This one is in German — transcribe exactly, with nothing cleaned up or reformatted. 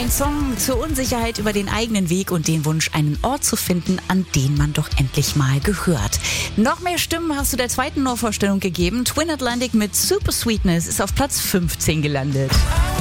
Ein Song zur Unsicherheit über den eigenen Weg und den Wunsch, einen Ort zu finden, an den man doch endlich mal gehört. Noch mehr Stimmen hast du der zweiten Vorstellung gegeben. Twin Atlantic mit Super Sweetness ist auf Platz fünfzehn gelandet.